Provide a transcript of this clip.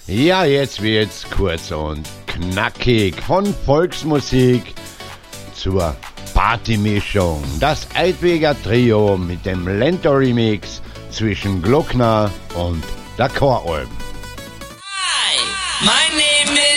Ja, jetzt wird's kurz und knackig. Von Volksmusik zur Partymischung. Das Eidweger Trio mit dem Lento-Remix zwischen Glockner und der Choralben. Hi, my name is